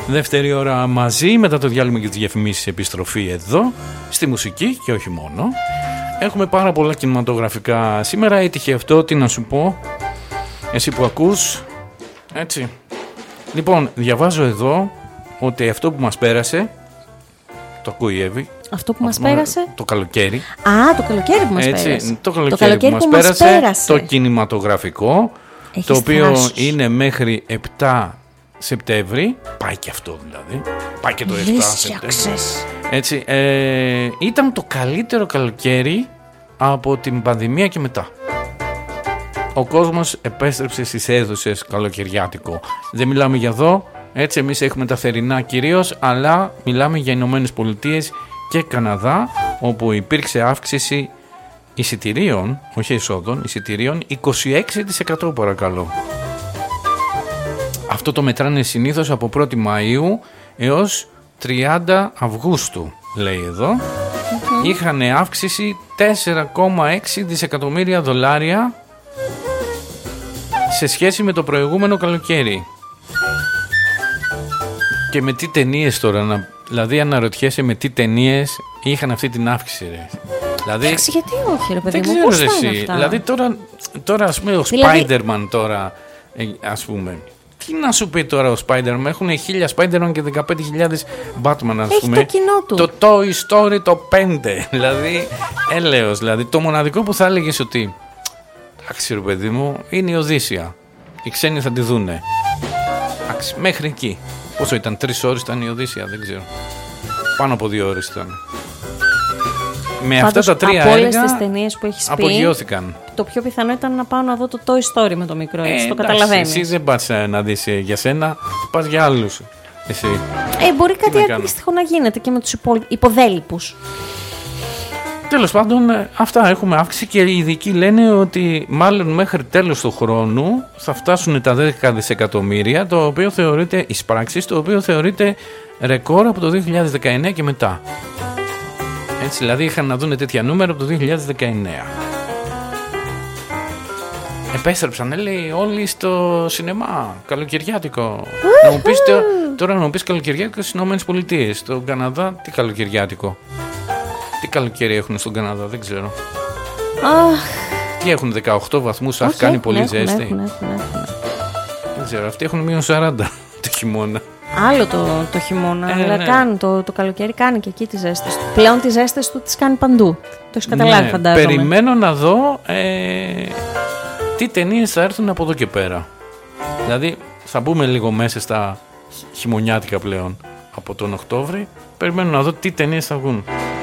Δεύτερη ώρα μαζί, μετά το διάλειμμα και τις διαφημίσεις, επιστροφή εδώ στη μουσική και όχι μόνο. Έχουμε πάρα πολλά κινηματογραφικά σήμερα. Έτυχε αυτό, τι να σου πω, εσύ που ακούς, έτσι. Λοιπόν, διαβάζω εδώ ότι αυτό που μας πέρασε, το ακούει η Εύη, αυτό που μας πέρασε, το καλοκαίρι. Α, το καλοκαίρι που μας πέρασε. Το καλοκαίρι που μας πέρασε, το κινηματογραφικό. Έχεις το οποίο θράσος. Είναι μέχρι 7 Σεπτέμβρη. Πάει και αυτό δηλαδή. Πάει και το 7 Σεπτέμβρη. Έτσι, ήταν το καλύτερο καλοκαίρι από την πανδημία και μετά. Ο κόσμος επέστρεψε στις αίθουσες καλοκαιριάτικο. Δεν μιλάμε για εδώ, έτσι εμείς έχουμε τα θερινά κυρίως, αλλά μιλάμε για Ηνωμένες Πολιτείες και Καναδά, όπου υπήρξε αύξηση εισιτηρίων, όχι εισόδων, εισιτηρίων 26% παρακαλώ. Αυτό το μετράνε συνήθως από 1η Μαΐου έως 30 Αυγούστου, λέει εδώ. Είχαν αύξηση 4,6 δισεκατομμύρια δολάρια σε σχέση με το προηγούμενο καλοκαίρι. Και με τι ταινίες τώρα, δηλαδή αναρωτιέσαι με τι ταινίες είχαν αυτή την αύξηση, ρε. Δηλαδή, εντάξει, γιατί όχι ρε παιδί μου, πώς θα είναι αυτά. Δηλαδή τώρα ας πούμε ο Spider-Man τώρα, ας πούμε, τι να σου πει τώρα ο Spider-Man, έχουν 1000 Spider-Man και 15.000 Batman, ας έχει πούμε. το κοινό του. Το Toy Story το 5, δηλαδή έλεος, δηλαδή το μοναδικό που θα έλεγες ότι εντάξει ρε παιδί μου, είναι η Οδύσσια, οι ξένοι θα τη δούνε. Εντάξει, μέχρι εκεί. Πόσο ήταν, 3 ώρες ήταν η Οδύσσια, δεν ξέρω. Πάνω από 2 ώρες ήταν. Με πάντως, αυτά τα 3 από έργα όλες τις ταινίες που έχεις πει, απογειώθηκαν. Το πιο πιθανό ήταν να πάω να δω το Toy Story με το μικρό, έτσι, το καταλαβαίνεις. Εσύ δεν πας να δεις για σένα, πας για άλλους. Εσύ. Μπορεί κάτι αντίστοιχο να γίνεται και με τους υποδέλυπους. Τέλος πάντων, αυτά έχουμε αύξηση και οι ειδικοί λένε ότι μάλλον μέχρι τέλος του χρόνου θα φτάσουν τα 10 δισεκατομμύρια, το οποίο θεωρείται εισπράξεις, το οποίο θεωρείται ρεκόρ από το 2019 και μετά. Έτσι, δηλαδή είχαν να δουν τέτοια νούμερα από το 2019. Επέστρεψαν, λέει, όλοι στο σινεμά, καλοκαιριάτικο. Να μου πεις, τώρα να μου πεις καλοκαιριάτικο στις Ηνωμένες Πολιτείες. Στον Καναδά, τι καλοκαιριάτικο. Τι καλοκαίρι έχουν στον Καναδά, δεν ξέρω. Τι έχουν, 18 βαθμούς, αχ, κάνει πολύ ζέστη. Έχουν. Δεν ξέρω, αυτοί έχουν μείον 40 το χειμώνα. Άλλο το χειμώνα, αλλά ναι. Κάνει το καλοκαίρι, κάνει και εκεί τις ζέστες του. Πλέον τις ζέστες του τις κάνει παντού. Το έχεις καταλάβει, ναι, φαντάζομαι. Περιμένω να δω τι ταινίες θα έρθουν από εδώ και πέρα. Δηλαδή θα μπούμε λίγο μέσα στα χειμωνιάτικα πλέον από τον Οκτώβρη. Περιμένω να δω τι ταινίες θα βγουν.